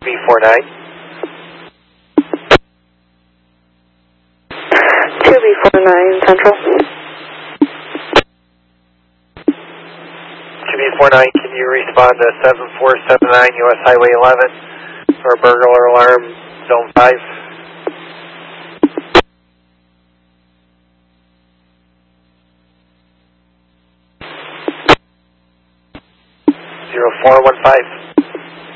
2B49. 2B49 Central. 2B49, can you respond to 7479 US Highway 11 for a burglar alarm, Zone 5? 0415.